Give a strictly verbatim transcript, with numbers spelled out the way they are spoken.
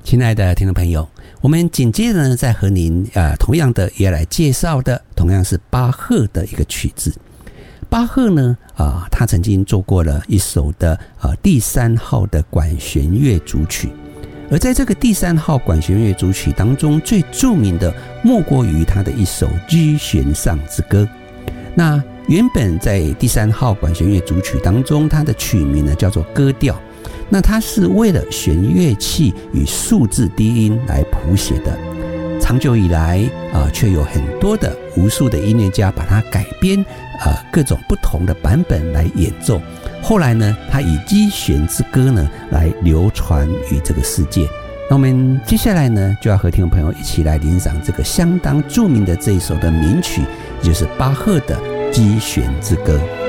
亲爱的听众朋友，我们紧接着呢，再和您呃同样的也来介绍的，同样是巴赫的一个曲子。巴赫呢，啊、呃，他曾经做过了一首的呃第三号的管弦乐组曲，而在这个第三号管弦乐组曲当中，最著名的莫过于他的一首 G 弦上之歌。那原本在第三号管弦乐组曲当中，它的曲名呢叫做歌调。那它是为了弦乐器与数字低音来谱写的，长久以来啊、呃，却有很多的无数的音乐家把它改编，呃，各种不同的版本来演奏。后来呢，它以 G 弦之歌呢来流传于这个世界。那我们接下来呢，就要和听众朋友一起来欣赏这个相当著名的这一首的名曲，也就是巴赫的 G 弦之歌。